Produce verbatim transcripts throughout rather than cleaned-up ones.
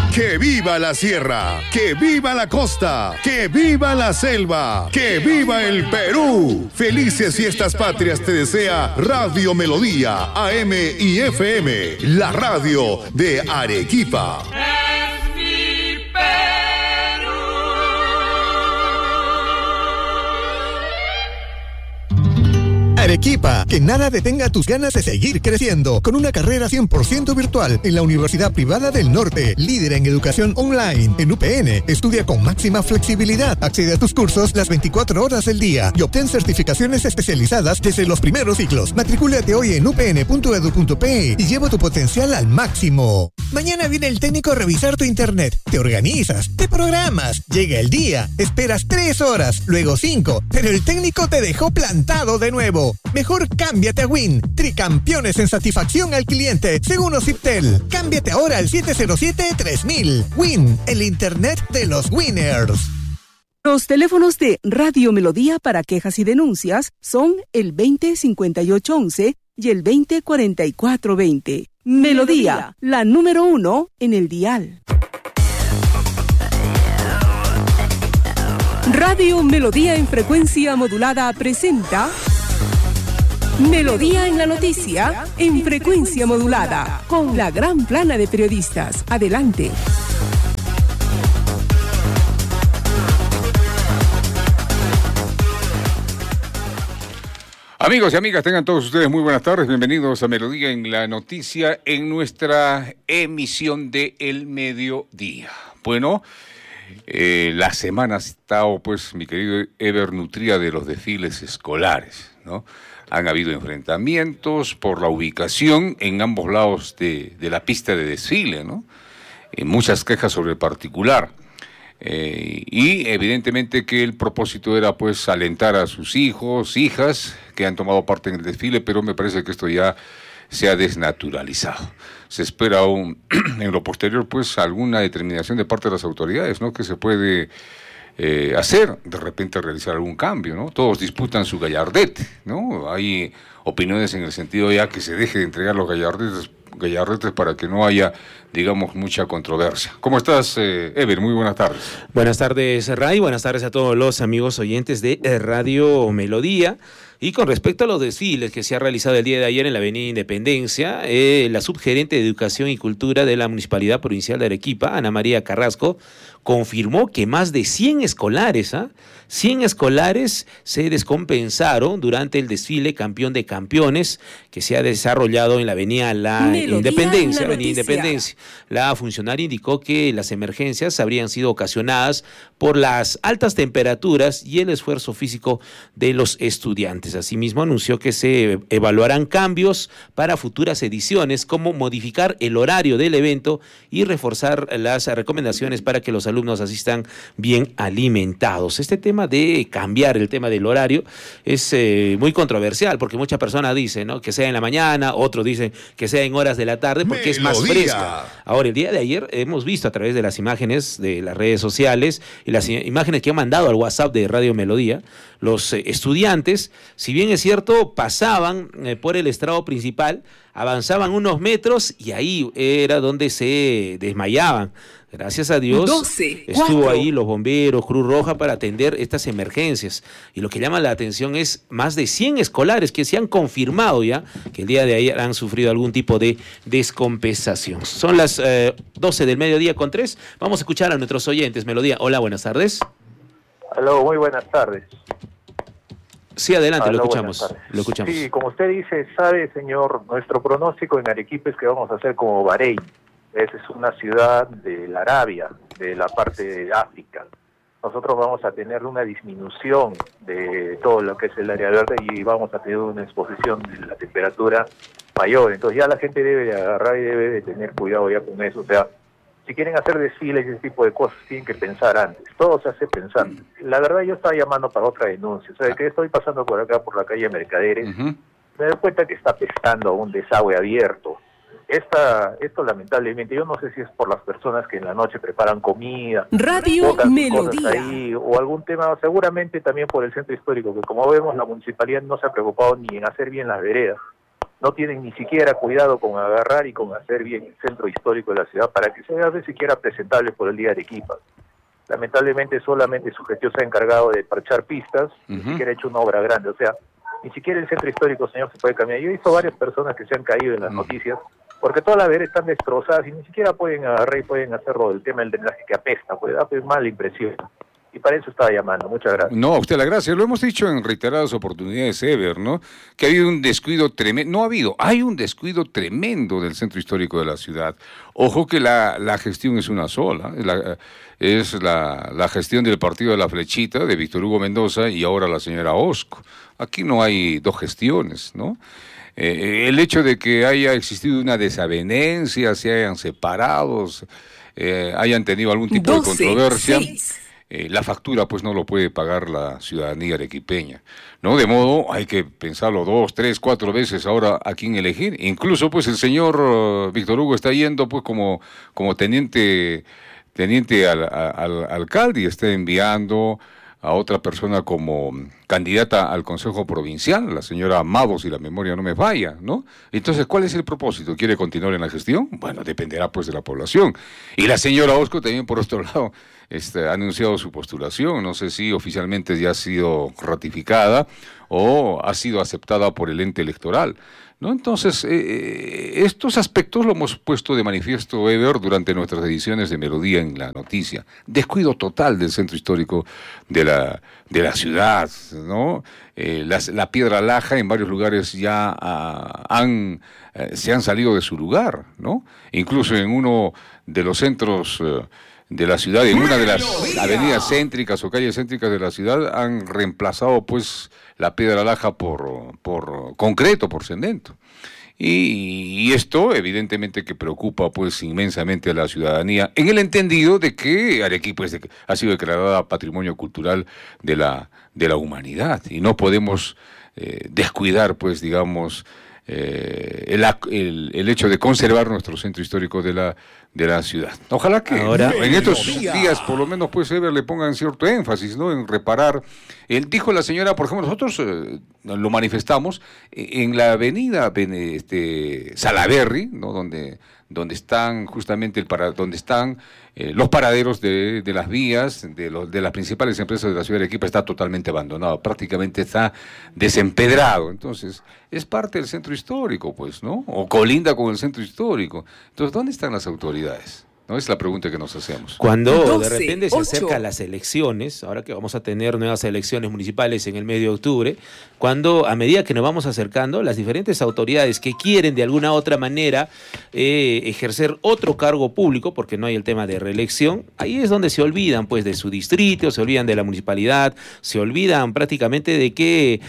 ¡Que viva la sierra! ¡Que viva la costa! ¡Que viva la selva! ¡Que viva el Perú! Felices fiestas patrias te desea Radio Melodía, A M y F M, la radio de Arequipa. Es mi Perú. Arequipa, que nada detenga tus ganas de seguir creciendo, con una carrera cien por ciento virtual en la Universidad Privada del Norte, líder en educación online. En U P N, estudia con máxima flexibilidad, accede a tus cursos las veinticuatro horas del día y obtén certificaciones especializadas desde los primeros ciclos. Matricúlate hoy en u p n punto e d u punto p e y lleva tu potencial al máximo. Mañana viene el técnico a revisar tu internet. Te organizas, te programas, llega el día, esperas tres horas, luego cinco, pero el técnico te dejó plantado de nuevo. Mejor cámbiate a Win, tricampeones en satisfacción al cliente, según Ociptel. Cámbiate ahora al siete cero siete tres mil. Win, el internet de los winners. Los teléfonos de Radio Melodía para quejas y denuncias son el veinte cincuenta y ocho once y el veinte cuarenta y cuatro veinte. Melodía, la número uno en el dial. Radio Melodía en frecuencia modulada presenta Melodía en la noticia en frecuencia modulada con la gran plana de periodistas. Adelante. Amigos y amigas, tengan todos ustedes muy buenas tardes. Bienvenidos a Melodía en la noticia en nuestra emisión de El Mediodía. Bueno, eh, la semana ha estado, pues, mi querido Ever, nutrida de los desfiles escolares, ¿no? Han habido enfrentamientos por la ubicación en ambos lados de, de la pista de desfile, ¿no? Eh, muchas quejas sobre el particular. Eh, y evidentemente que el propósito era, pues, alentar a sus hijos, hijas que han tomado parte en el desfile, pero me parece que esto ya se ha desnaturalizado. Se espera aún en lo posterior, pues, alguna determinación de parte de las autoridades, ¿no? Que se puede eh, hacer, de repente realizar algún cambio, ¿no? Todos disputan su gallardete, ¿no? Hay opiniones en el sentido ya que se deje de entregar los gallardetes, gallardetes para que no haya, digamos, mucha controversia. ¿Cómo estás, eh, Ever? Muy buenas tardes. Buenas tardes, Ray. Buenas tardes a todos los amigos oyentes de Radio Melodía. Y con respecto a los desfiles que se ha realizado el día de ayer en la Avenida Independencia, eh, la subgerente de Educación y Cultura de la Municipalidad Provincial de Arequipa, Ana María Carrasco, confirmó que más de cien escolares, ¿ah? ¿eh? cien escolares se descompensaron durante el desfile Campeón de Campeones que se ha desarrollado en la Avenida La Melodía Independencia. La Avenida Independencia. La funcionaria indicó que las emergencias habrían sido ocasionadas por las altas temperaturas y el esfuerzo físico de los estudiantes. Asimismo, anunció que se evaluarán cambios para futuras ediciones, como modificar el horario del evento y reforzar las recomendaciones para que los alumnos asistan bien alimentados. Este tema de cambiar el tema del horario es eh, muy controversial, porque muchas personas dicen, ¿no?, que sea en la mañana, otros dicen que sea en horas de la tarde, porque Melodía es más fresca. Ahora, el día de ayer hemos visto a través de las imágenes de las redes sociales y las imágenes que han mandado al WhatsApp de Radio Melodía, los eh, estudiantes, si bien es cierto, pasaban eh, por el estrado principal, avanzaban unos metros y ahí era donde se desmayaban. Gracias a Dios doce, estuvo cuatro. Ahí los bomberos, Cruz Roja, para atender estas emergencias. Y lo que llama la atención es más de cien escolares que se han confirmado ya que el día de ayer han sufrido algún tipo de descompensación. Son las eh, doce del mediodía con tres. Vamos a escuchar a nuestros oyentes. Melodía, hola, buenas tardes. Aló, muy buenas tardes. Sí, adelante, Aló, lo escuchamos, lo escuchamos. Sí, como usted dice, sabe, señor, nuestro pronóstico en Arequipa es que vamos a hacer como Bahrein. Esa es una ciudad de la Arabia, de la parte de África. Nosotros vamos a tener una disminución de todo lo que es el área verde y vamos a tener una exposición de la temperatura mayor. Entonces ya la gente debe de agarrar y debe de tener cuidado ya con eso. O sea, si quieren hacer desfiles y ese tipo de cosas, tienen que pensar antes. Todo se hace pensando. La verdad, yo estaba llamando para otra denuncia. ¿Sabe qué? Estoy pasando por acá, por la calle Mercaderes. Uh-huh. Me doy cuenta que está apestando a un desagüe abierto. Esta, esto lamentablemente, yo no sé si es por las personas que en la noche preparan comida, Radio Melodía, ahí, o algún tema, seguramente también por el centro histórico, que como vemos la municipalidad no se ha preocupado ni en hacer bien las veredas. no tienen ni siquiera cuidado con agarrar y con hacer bien el centro histórico de la ciudad para que sea de siquiera presentable por el día de Arequipa. Lamentablemente solamente su gestión se ha encargado de parchar pistas, uh-huh. ni siquiera ha hecho una obra grande, o sea, ni siquiera el centro histórico, señor, se puede caminar. Yo he visto varias personas que se han caído en las uh-huh. noticias, porque todas las veredas están destrozadas y ni siquiera pueden agarrar y pueden hacerlo del tema del drenaje que apesta, puede dar pues, mala impresión. Y para eso estaba llamando. Muchas gracias. No, a usted la gracia. Lo hemos dicho en reiteradas oportunidades, Ever, ¿no? Que ha habido un descuido tremendo. No ha habido, hay un descuido tremendo del centro histórico de la ciudad. Ojo que la, la gestión es una sola. Es, la, es la, la gestión del partido de la Flechita, de Víctor Hugo Mendoza, y ahora la señora Osco. Aquí no hay dos gestiones, ¿no? Eh, el hecho de que haya existido una desavenencia, se hayan separado, eh, hayan tenido algún tipo doce, de controversia... seis. Eh, la factura pues no lo puede pagar la ciudadanía arequipeña, ¿no? De modo hay que pensarlo dos, tres, cuatro veces ahora a quién elegir. Incluso pues el señor uh, Víctor Hugo está yendo pues como, como teniente, teniente al, al, al alcalde y está enviando a otra persona como candidata al Consejo Provincial, la señora Amado, si la memoria no me falla, ¿no? Entonces, ¿cuál es el propósito? ¿Quiere continuar en la gestión? Bueno, dependerá pues de la población. Y la señora Osco también, por otro lado, este, ha anunciado su postulación, no sé si oficialmente ya ha sido ratificada o ha sido aceptada por el ente electoral, ¿no? Entonces, eh, estos aspectos lo hemos puesto de manifiesto, Ever, durante nuestras ediciones de Melodía en la Noticia. Descuido total del centro histórico de la, de la ciudad, ¿no? Eh, las, la Piedra Laja en varios lugares ya ah, han, eh, se han salido de su lugar, ¿no? Incluso en uno de los centros... Eh, de la ciudad, en una de las avenidas céntricas o calles céntricas de la ciudad, han reemplazado pues la Piedra Laja por, por concreto, por cemento. Y, y esto evidentemente que preocupa pues inmensamente a la ciudadanía, en el entendido de que Arequipa es de, ha sido declarada Patrimonio Cultural de la, de la humanidad, y no podemos eh, descuidar pues digamos eh, el, el, el hecho de conservar nuestro centro histórico de la de la ciudad. Ojalá que ahora en estos días por lo menos pues Ever le pongan cierto énfasis, ¿no? En reparar. Él dijo la señora, por ejemplo, nosotros eh, lo manifestamos en la avenida este, Salaberry, ¿no? Donde donde están justamente el para, donde están eh, los paraderos de, de las vías de, los, de las principales empresas de la ciudad de Arequipa, está totalmente abandonado, prácticamente está desempedrado. Entonces, es parte del centro histórico, pues, ¿no? O colinda con el centro histórico. Entonces, ¿dónde están las autoridades? No es la pregunta que nos hacemos. Cuando doce, de repente se ocho. acercan las elecciones, ahora que vamos a tener nuevas elecciones municipales en el mes de octubre, cuando a medida que nos vamos acercando, las diferentes autoridades que quieren de alguna otra manera eh, ejercer otro cargo público, porque no hay el tema de reelección, ahí es donde se olvidan pues de su distrito, se olvidan de la municipalidad, se olvidan prácticamente de que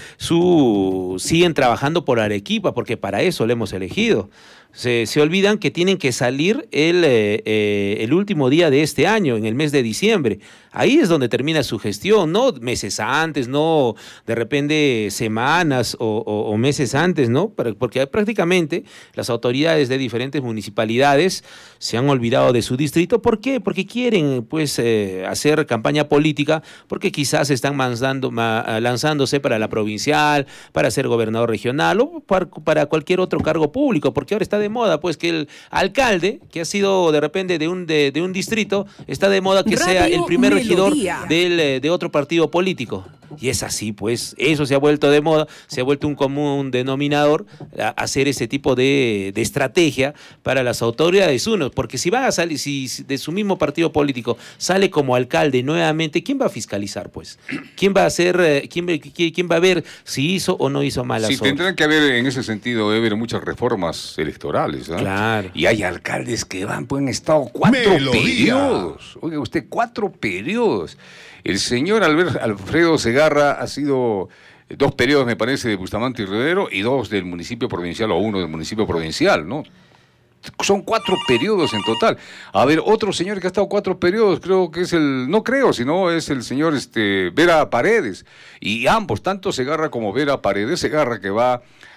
su siguen trabajando por Arequipa, porque para eso le hemos elegido. Se, se olvidan que tienen que salir el, eh, eh, el último día de este año, en el mes de diciembre. Ahí es donde termina su gestión, no meses antes, no de repente semanas o, o, o meses antes, ¿no? Porque prácticamente las autoridades de diferentes municipalidades se han olvidado de su distrito. ¿Por qué? Porque quieren pues eh, hacer campaña política, porque quizás están lanzando, lanzándose para la provincial, para ser gobernador regional o para, para cualquier otro cargo público, porque ahora está de moda pues que el alcalde, que ha sido de repente de un, de, de un distrito, está de moda que Radio sea el primer regidor del, de otro partido político. Y es así, pues, eso se ha vuelto de moda, se ha vuelto un común denominador a hacer ese tipo de, de estrategia para las autoridades unos, porque si van a salir, si de su mismo partido político sale como alcalde nuevamente, ¿quién va a fiscalizar, pues? ¿Quién va a hacer, quién, quién va a ver si hizo o no hizo malas sí, obras? Tendrán que haber en ese sentido, Ever, muchas reformas electorales, ¿no? Claro. Y hay alcaldes que van, pues, han estado cuatro Melodía. periodos. Oiga usted, cuatro periodos. El señor Albert, Alfredo Segarra ha sido dos periodos, me parece, de Bustamante y Rodero, y dos del municipio provincial, o uno del municipio provincial, ¿no? Son cuatro periodos en total. A ver, otro señor que ha estado cuatro periodos, creo que es el, no creo, sino es el señor este, Vera Paredes. Y ambos, tanto Segarra como Vera Paredes, Segarra que va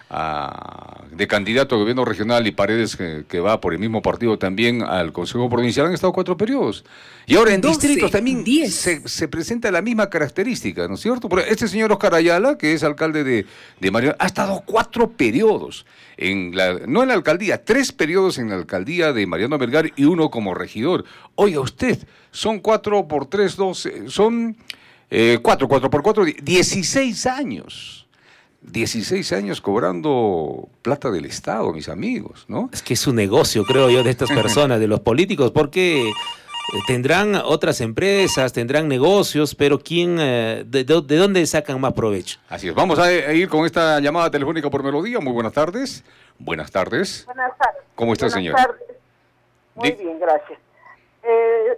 a, de candidato a gobierno regional y Paredes, que, que va por el mismo partido también al Consejo Provincial, han estado cuatro periodos. Y ahora en doce, distritos también diez. se, se presenta la misma característica, ¿no es cierto? Porque este señor Oscar Ayala, que es alcalde de, de Mariano, ha estado cuatro periodos, en la, no en la alcaldía, tres periodos en la alcaldía de Mariano Melgar y uno como regidor. Oiga usted, son cuatro por tres, doce, son eh, cuatro, cuatro por cuatro, dieciséis años. dieciséis años cobrando plata del Estado, mis amigos, ¿no? Es que es un negocio, creo yo, de estas personas, de los políticos, porque tendrán otras empresas, tendrán negocios, pero ¿quién, de, de, de dónde sacan más provecho? Así es, vamos a ir con esta llamada telefónica por Melodía. Muy buenas tardes. Buenas tardes. Buenas tardes. ¿Cómo está, Buenas señor? Tardes. Muy Di- bien, gracias. Eh,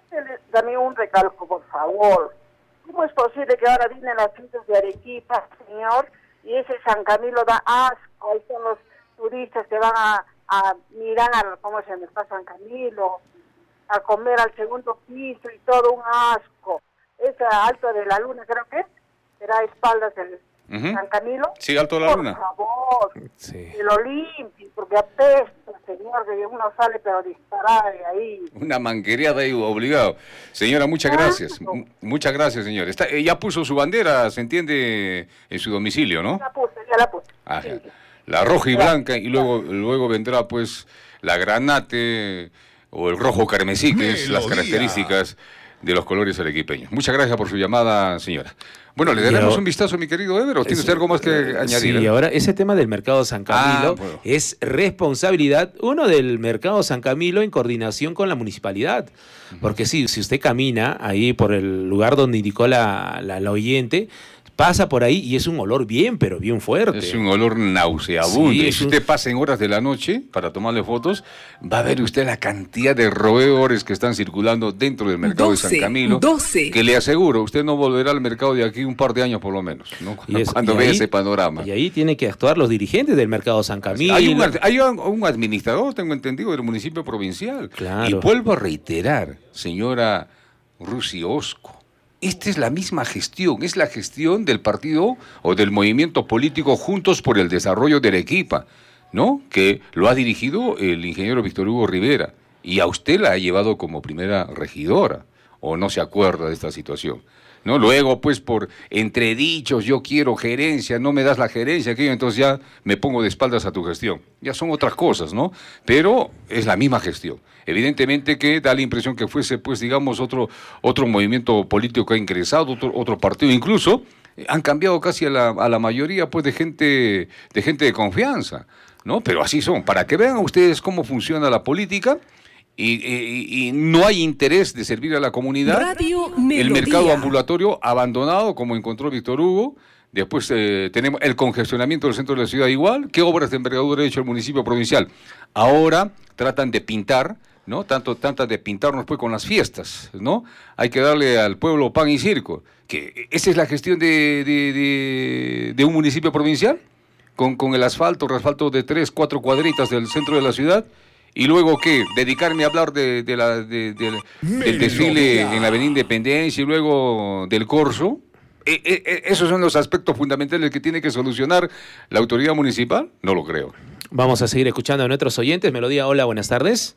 dame un recalco, por favor. ¿Cómo es posible que ahora vienen las fiestas de Arequipa, señor, y ese San Camilo da asco? Ahí son los turistas que van a, a mirar al, ¿cómo se llama? Está San Camilo, a comer al segundo piso y todo un asco. Ese Alto de la Luna, creo que es, será a espaldas del Ujú. San Camilo. Sí, Alto de la Por Luna. favor, Sí. que lo limpie, porque apesta, señor, que uno sale pero disparado de ahí. Una manquereada ahí, obligado. Señora, muchas gracias. Claro. M- muchas gracias, señor. Está, eh, ya puso su bandera, se entiende, en su domicilio, ¿no? Ya la puse, ya la puse. Ah, Sí. ya. La roja y blanca, y luego, luego vendrá, pues, la granate o el rojo carmesí, que es las Melodía. características de los colores arequipeños. Muchas gracias por su llamada, señora. Bueno, le daremos Yo- un vistazo, mi querido Ever, ¿o tiene usted algo más que añadir? Sí, eh? ahora ese tema del Mercado San Camilo Ah, bueno. es responsabilidad, uno, del Mercado San Camilo en coordinación con la municipalidad. Porque sí, si usted camina ahí por el lugar donde indicó la, la, la oyente, pasa por ahí y es un olor bien, pero bien fuerte. Es un olor nauseabundo. Sí, y es si un- usted pasa en horas de la noche para tomarle fotos, va a ver usted la cantidad de roedores que están circulando dentro del mercado de San doce, Camilo. doce. Que le aseguro, usted no volverá al mercado de aquí un par de años por lo menos, ¿no? Y es- Cuando y vea ahí- ese panorama. Y ahí tienen que actuar los dirigentes del Mercado San Camilo. Hay, un, ad- hay un, un administrador, tengo entendido, del municipio provincial. Claro. Y vuelvo a reiterar, señora Rusi Osco, esta es la misma gestión, es la gestión del partido o del movimiento político Juntos por el Desarrollo de Arequipa, ¿no? Que lo ha dirigido el ingeniero Víctor Hugo Rivera y a usted la ha llevado como primera regidora, o no se acuerda de esta situación. ¿No? Luego, pues, por entredichos, yo quiero gerencia, no me das la gerencia, aquello, entonces ya me pongo de espaldas a tu gestión. Ya son otras cosas, ¿no? Pero es la misma gestión. Evidentemente que da la impresión que fuese, pues, digamos, otro, otro movimiento político que ha ingresado, otro, otro partido, incluso eh, han cambiado casi a la, a la mayoría, pues, de gente, de gente de confianza, ¿no? Pero así son, para que vean ustedes cómo funciona la política. Y, y- y no hay interés de servir a la comunidad. Radio El Melodía. mercado ambulatorio abandonado, como encontró Víctor Hugo. Después eh, tenemos el congestionamiento del centro de la ciudad igual. ¿Qué obras de envergadura ha hecho el municipio provincial? Ahora tratan de pintar, ¿no? Tanto tratan de pintarnos pues con las fiestas, ¿no? Hay que darle al pueblo pan y circo. Que esa es la gestión de, de, de- de un municipio provincial, con, con el asfalto, asfalto de tres, cuatro cuadritas del centro de la ciudad. Y luego, ¿qué? Dedicarme a hablar de, de la, de- de- del desfile en la Avenida Independencia y luego del corso. E- e- e- ¿Esos son los aspectos fundamentales que tiene que solucionar la autoridad municipal? No lo creo. Vamos a seguir escuchando a nuestros oyentes. Melodía, hola, buenas tardes.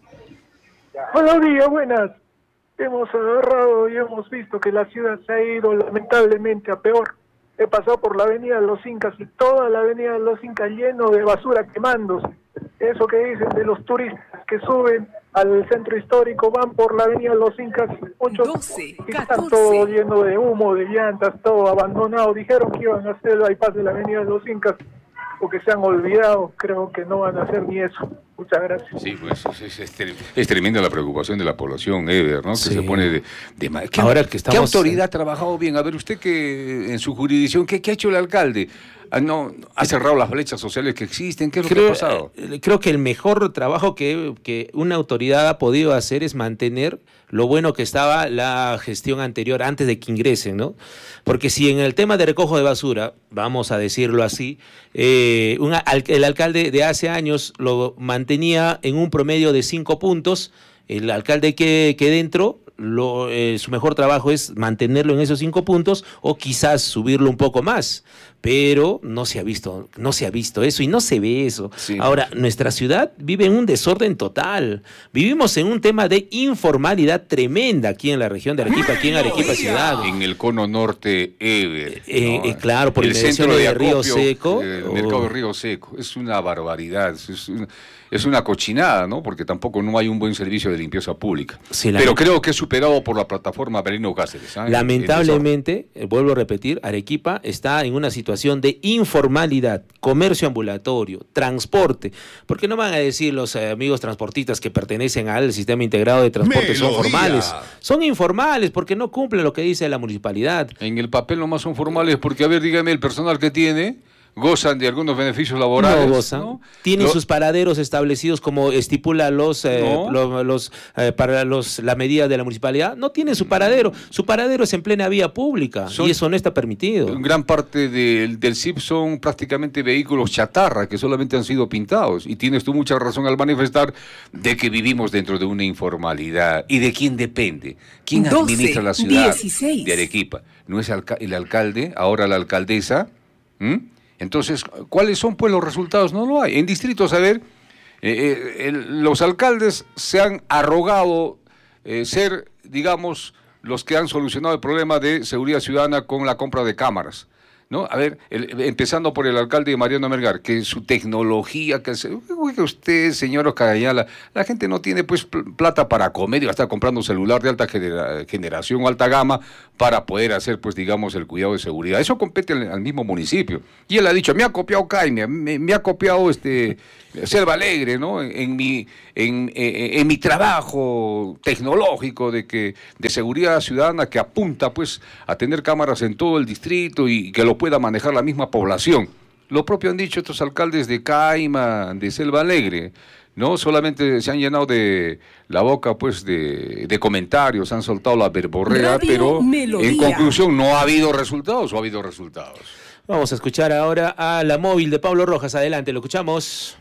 Buenos días, buenas. Hemos agarrado y hemos visto que la ciudad se ha ido lamentablemente a peor. He pasado por la avenida de los Incas y toda la avenida de los Incas lleno de basura quemándose. Eso que dicen de los turistas que suben al centro histórico, van por la avenida de los Incas, muchos doce, y están catorce. todo lleno de humo, de llantas, todo abandonado. Dijeron que iban a hacer el bypass de la avenida de los Incas, porque se han olvidado, creo que no van a hacer ni eso. Muchas gracias. Sí, pues es, es- es tre- es tremenda la preocupación de la población, Ever, ¿no? Que Sí. se pone de... de ma- ¿Qué, Ahora que ¿Qué estamos- autoridad ha trabajado bien? A ver, usted que en su jurisdicción, ¿qué, qué ha hecho el alcalde? Ah, no, ¿ha cerrado las brechas sociales que existen? ¿Qué es lo que ha Creo, pasado? eh, creo que el mejor trabajo que, que una autoridad ha podido hacer es mantener lo bueno que estaba la gestión anterior antes de que ingresen, ¿no? Porque si en el tema de recojo de basura, vamos a decirlo así, eh, un al- el alcalde de hace años lo mantenía en un promedio de cinco puntos, el alcalde que, que dentro lo, eh, su mejor trabajo es mantenerlo en esos cinco puntos o quizás subirlo un poco más. Pero no se ha visto, no se ha visto eso y no se ve eso. Sí. Ahora, nuestra ciudad vive en un desorden total. Vivimos en un tema de informalidad tremenda aquí en la región de Arequipa, aquí en Arequipa ciudad. En el cono norte, Ever. Eh, ¿no? eh, claro, por el centro de, de Río Seco. El oh. mercado de Río Seco. Es una barbaridad. Es una, es una cochinada, ¿no? Porque tampoco no hay un buen servicio de limpieza pública. Sí, Pero creo que es superado por la plataforma Avelino Cáceres. ¿eh? Lamentablemente, eh, vuelvo a repetir, Arequipa está en una situación de informalidad, comercio ambulatorio, transporte, porque no van a decir los eh, amigos transportistas que pertenecen al sistema integrado de transporte Melodía. Son formales, son informales porque no cumplen lo que dice la municipalidad. En el papel nomás son formales porque, a ver, dígame, el personal que tiene gozan de algunos beneficios laborales. No gozan. ¿No? Tienen lo... sus paraderos establecidos como estipula los, eh, no. los, los eh, para los la medida de la municipalidad. No tienen su paradero. Su paradero es en plena vía pública son, y eso no está permitido. Gran parte de, del S I P son prácticamente vehículos chatarra que solamente han sido pintados. Y tienes tú mucha razón al manifestar de que vivimos dentro de una informalidad. ¿Y de quién depende? ¿Quién doce, administra la ciudad dieciséis de Arequipa? ¿No es alca- el alcalde, ahora la alcaldesa? ¿Mm? Entonces, ¿cuáles son pues los resultados? No lo hay. En distritos, a ver, eh, eh, el, los alcaldes se han arrogado eh, ser, digamos, los que han solucionado el problema de seguridad ciudadana con la compra de cámaras, ¿no? A ver, el, empezando por el alcalde Mariano Melgar, que su tecnología, que se, oiga usted, señor Oscarayala, la gente no tiene pues plata para comer y va a estar comprando un celular de alta genera, generación o alta gama para poder hacer pues digamos el cuidado de seguridad. Eso compete al, al mismo municipio. Y él ha dicho, me ha copiado Caime, me, me ha copiado este Selva Alegre, ¿no? En, en mi en, en, en mi trabajo tecnológico de que de seguridad ciudadana que apunta pues a tener cámaras en todo el distrito y que lo pueda manejar la misma población. Lo propio han dicho estos alcaldes de Caima, de Selva Alegre, ¿no? Solamente se han llenado de la boca pues de, de comentarios, han soltado la verborrea, Radio pero Melodía. En conclusión no ha habido resultados o ha habido resultados. Vamos a escuchar ahora a la móvil de Pablo Rojas. Adelante, lo escuchamos.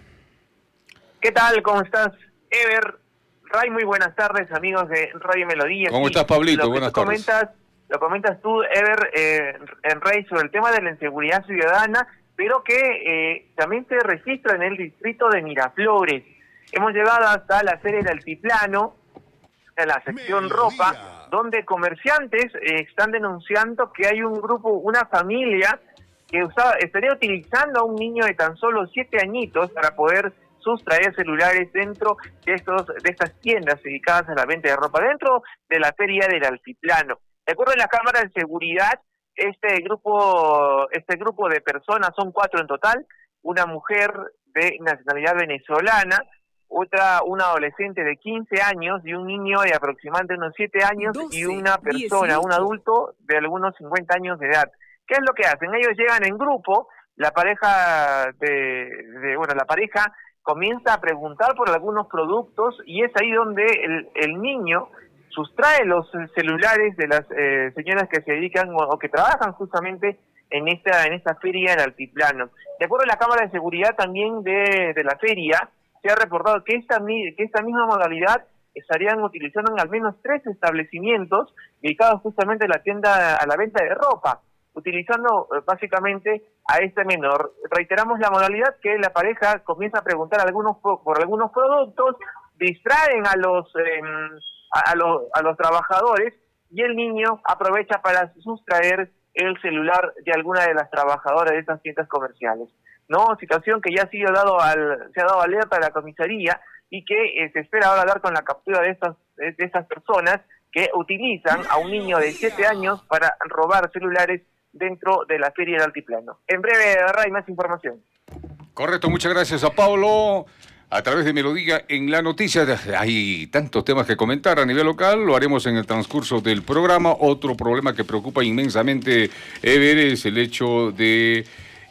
¿Qué tal? ¿Cómo estás, Ever? Ray, muy buenas tardes, amigos de Radio Melodía. ¿Cómo sí, estás, Pablito? Buenas tú tardes. Comentas, lo comentas tú, Ever, eh, en Ray, sobre el tema de la inseguridad ciudadana, pero que eh, también se registra en el distrito de Miraflores. Hemos llegado hasta la serie del Altiplano, en la sección Melodía. Ropa, donde comerciantes eh, están denunciando que hay un grupo, una familia, que usaba, estaría utilizando a un niño de tan solo siete añitos para poder sustraer celulares dentro de estos de estas tiendas dedicadas a la venta de ropa, dentro de la feria del Altiplano. De acuerdo a la Cámara de Seguridad, este grupo este grupo de personas, son cuatro en total, una mujer de nacionalidad venezolana, otra una adolescente de quince años y un niño de aproximadamente unos siete años doce, y una persona, dieciocho. Un adulto de algunos cincuenta años de edad. ¿Qué es lo que hacen? Ellos llegan en grupo, la pareja de, de bueno, la pareja comienza a preguntar por algunos productos y es ahí donde el, el niño sustrae los celulares de las eh, señoras que se dedican o, o que trabajan justamente en esta en esta feria del Altiplano. De acuerdo a la Cámara de Seguridad también de, de la feria, se ha reportado que esta, que esta misma modalidad estarían utilizando en al menos tres establecimientos dedicados justamente a la tienda, a la venta de ropa, utilizando eh, básicamente a este menor. Reiteramos la modalidad que la pareja comienza a preguntar algunos por algunos productos, distraen a los eh, a, a los a los trabajadores y el niño aprovecha para sustraer el celular de alguna de las trabajadoras de estas tiendas comerciales. No, situación que ya ha sido dado al se ha dado alerta a la comisaría y que eh, se espera ahora dar con la captura de estas de estas personas que utilizan a un niño de siete años para robar celulares dentro de la feria del Altiplano. En breve, Ray, más información. Correcto, muchas gracias a Pablo. A través de Melodía en la noticia, hay tantos temas que comentar a nivel local, lo haremos en el transcurso del programa. Otro problema que preocupa inmensamente, Ever, es el hecho de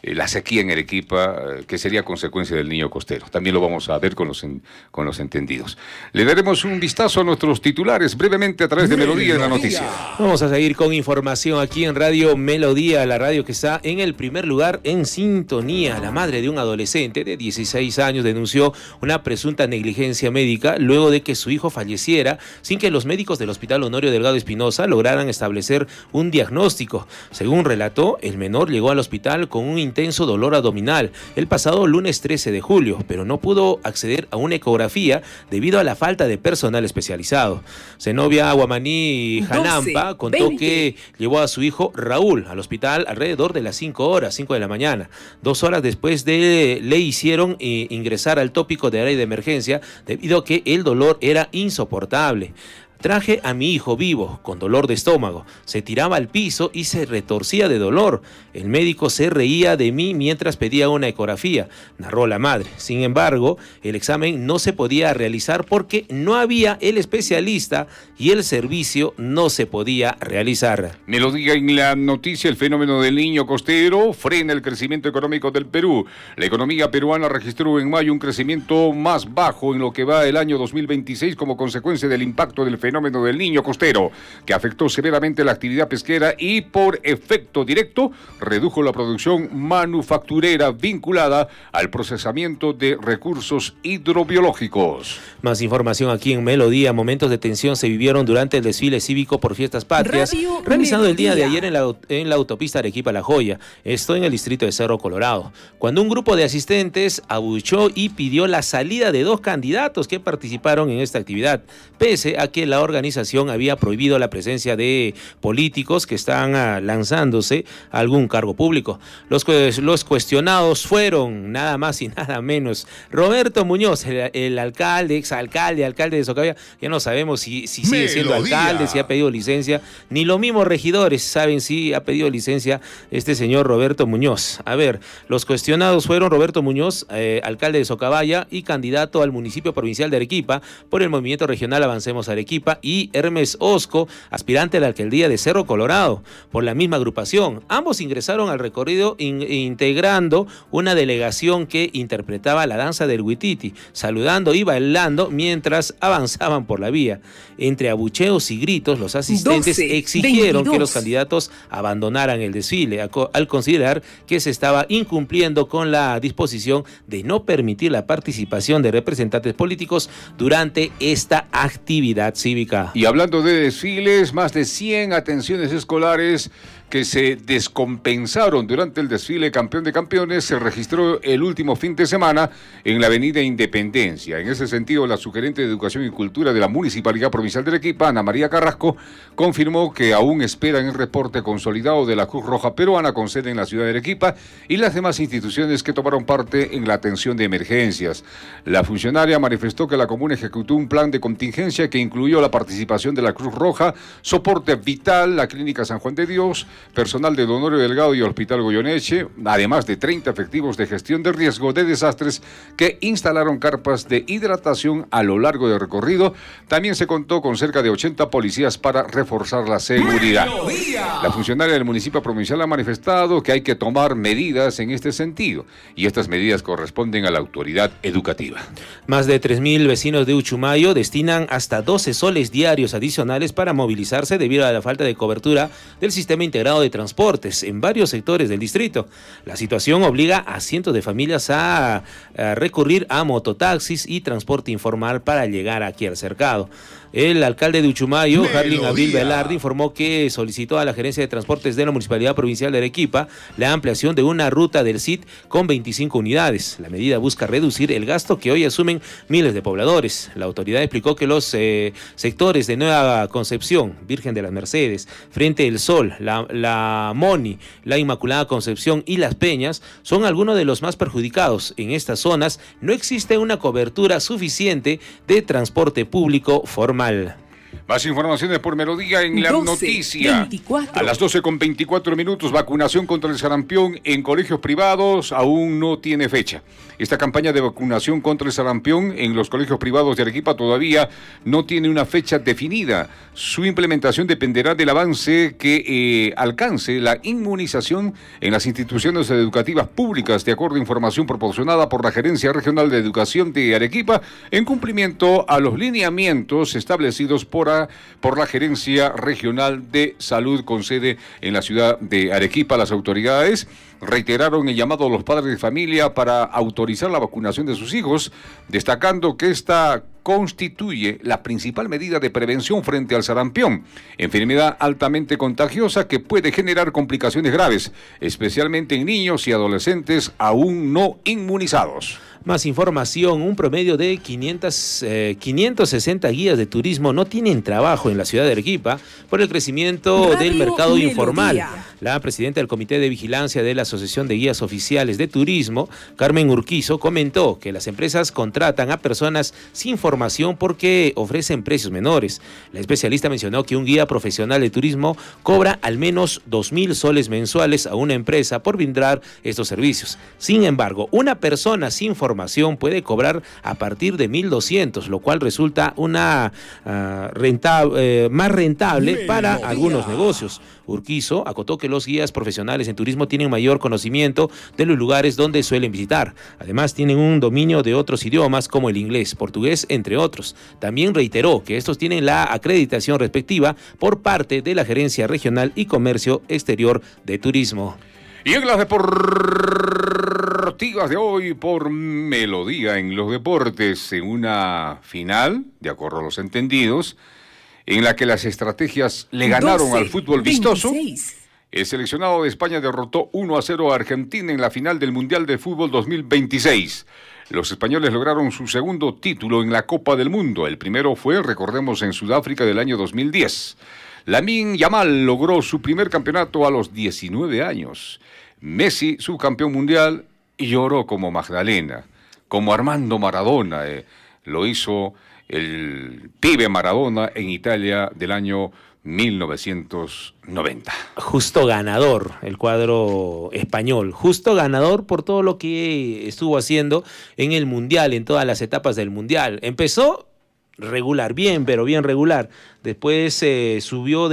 eh, la sequía en Arequipa, eh, que sería consecuencia del Niño Costero. También lo vamos a ver con los, en, con los entendidos. Le daremos un vistazo a nuestros titulares brevemente a través de Melodía en la Noticia. Vamos a seguir con información aquí en Radio Melodía, la radio que está en el primer lugar en sintonía. La madre de un adolescente de dieciséis años denunció una presunta negligencia médica luego de que su hijo falleciera sin que los médicos del Hospital Honorio Delgado Espinosa lograran establecer un diagnóstico. Según relató, el menor llegó al hospital con un intenso dolor abdominal el pasado lunes trece de julio, pero no pudo acceder a una ecografía debido a la falta de personal especializado. Zenobia Guamaní Janampa contó veinte que llevó a su hijo Raúl al hospital alrededor de las cinco horas, cinco de la mañana. Dos horas después de le hicieron eh, ingresar al tópico de área de emergencia debido a que el dolor era insoportable. Traje a mi hijo vivo, con dolor de estómago. Se tiraba al piso y se retorcía de dolor. El médico se reía de mí mientras pedía una ecografía, narró la madre. Sin embargo, el examen no se podía realizar porque no había el especialista y el servicio no se podía realizar. Melodía en la Noticia. El fenómeno del Niño Costero frena el crecimiento económico del Perú. La economía peruana registró en mayo un crecimiento más bajo en lo que va el año dos mil veintiséis como consecuencia del impacto del fenómeno fenómeno del Niño Costero, que afectó severamente la actividad pesquera y por efecto directo redujo la producción manufacturera vinculada al procesamiento de recursos hidrobiológicos. Más información aquí en Melodía. Momentos de tensión se vivieron durante el desfile cívico por Fiestas Patrias, Radio realizado el día de ayer en la, en la autopista Arequipa-La Joya, esto en el distrito de Cerro Colorado, cuando un grupo de asistentes abuchó y pidió la salida de dos candidatos que participaron en esta actividad, pese a que la organización había prohibido la presencia de políticos que están uh, lanzándose a algún cargo público. Los, los cuestionados fueron nada más y nada menos Roberto Muñoz, el, el alcalde, exalcalde, alcalde de Socabaya. Ya no sabemos si, si sigue siendo alcalde, si ha pedido licencia, ni los mismos regidores saben si ha pedido licencia este señor Roberto Muñoz. A ver, los cuestionados fueron Roberto Muñoz, eh, alcalde de Socabaya y candidato al municipio provincial de Arequipa por el movimiento regional Avancemos Arequipa, y Hermes Osco, aspirante a la alcaldía de Cerro Colorado, por la misma agrupación. Ambos ingresaron al recorrido in, integrando una delegación que interpretaba la danza del Huititi, saludando y bailando mientras avanzaban por la vía. Entre abucheos y gritos, los asistentes doce, exigieron veintidós que los candidatos abandonaran el desfile, al considerar que se estaba incumpliendo con la disposición de no permitir la participación de representantes políticos durante esta actividad cívica. Y hablando de desfiles, más de cien atenciones escolares que se descompensaron durante el desfile Campeón de Campeones se registró el último fin de semana en la Avenida Independencia. En ese sentido, la sugerente de Educación y Cultura de la Municipalidad Provincial de Arequipa, Ana María Carrasco, confirmó que aún esperan el reporte consolidado de la Cruz Roja Peruana con sede en la ciudad de Arequipa y las demás instituciones que tomaron parte en la atención de emergencias. La funcionaria manifestó que la comuna ejecutó un plan de contingencia que incluyó la participación de la Cruz Roja, soporte vital, la Clínica San Juan de Dios, personal de Honorio Delgado y Hospital Goyeneche, además de treinta efectivos de gestión de riesgo de desastres que instalaron carpas de hidratación a lo largo del recorrido. También se contó con cerca de ochenta policías para reforzar la seguridad. La funcionaria del municipio provincial ha manifestado que hay que tomar medidas en este sentido y estas medidas corresponden a la autoridad educativa. Más de tres mil vecinos de Uchumayo destinan hasta doce soles diarios adicionales para movilizarse debido a la falta de cobertura del sistema integrado de transportes en varios sectores del distrito. La situación obliga a cientos de familias a, a recurrir a mototaxis y transporte informal para llegar aquí al cercado. El alcalde de Uchumayo, Harlin Abril Velarde, informó que solicitó a la Gerencia de Transportes de la Municipalidad Provincial de Arequipa la ampliación de una ruta del C I T con veinticinco unidades. La medida busca reducir el gasto que hoy asumen miles de pobladores. La autoridad explicó que los eh, sectores de Nueva Concepción, Virgen de las Mercedes, Frente del Sol, la, la Moni, la Inmaculada Concepción y Las Peñas son algunos de los más perjudicados. En estas zonas no existe una cobertura suficiente de transporte público formal. Más informaciones por Melodía en la doce, noticia. veinticuatro. A las doce con veinticuatro minutos, vacunación contra el sarampión en colegios privados aún no tiene fecha. Esta campaña de vacunación contra el sarampión en los colegios privados de Arequipa todavía no tiene una fecha definida. Su implementación dependerá del avance que eh, alcance la inmunización en las instituciones educativas públicas, de acuerdo a información proporcionada por la Gerencia Regional de Educación de Arequipa, en cumplimiento a los lineamientos establecidos por, a, por la Gerencia Regional de Salud con sede en la ciudad de Arequipa. Las autoridades reiteraron el llamado a los padres de familia para autorizar la vacunación de sus hijos, destacando que esta constituye la principal medida de prevención frente al sarampión, enfermedad altamente contagiosa que puede generar complicaciones graves, especialmente en niños y adolescentes aún no inmunizados. Más información, un promedio de quinientos, eh, quinientos sesenta guías de turismo no tienen trabajo en la ciudad de Arequipa por el crecimiento Radio del mercado Melodía. informal. La presidenta del Comité de Vigilancia de la Asociación de Guías Oficiales de Turismo, Carmen Urquizo, comentó que las empresas contratan a personas sin formación porque ofrecen precios menores. La especialista mencionó que un guía profesional de turismo cobra al menos dos mil soles mensuales a una empresa por brindar estos servicios. Sin embargo, una persona sin formación puede cobrar a partir de mil doscientos, lo cual resulta una uh, renta, eh, más rentable Melodía. Para algunos negocios. Urquizo acotó que los guías profesionales en turismo tienen mayor conocimiento de los lugares donde suelen visitar. Además, tienen un dominio de otros idiomas como el inglés, portugués, entre otros. También reiteró que estos tienen la acreditación respectiva por parte de la Gerencia Regional y Comercio Exterior de Turismo. Y en las deportivas de hoy por Melodía en los deportes, en una final, de acuerdo a los entendidos, en la que las estrategias le ganaron doce, al fútbol vistoso. veintiséis. El seleccionado de España derrotó uno a cero a Argentina en la final del Mundial de Fútbol dos mil veintiséis. Los españoles lograron su segundo título en la Copa del Mundo. El primero fue, recordemos, en Sudáfrica del año dos mil diez. Lamine Yamal logró su primer campeonato a los diecinueve años. Messi, subcampeón mundial, lloró como Magdalena, como Armando Maradona. Eh, lo hizo el pibe Maradona en Italia del año mil novecientos noventa. Justo ganador, el cuadro español. Justo ganador por todo lo que estuvo haciendo en el Mundial, en todas las etapas del Mundial. Empezó regular, bien, pero bien regular. Después eh, subió de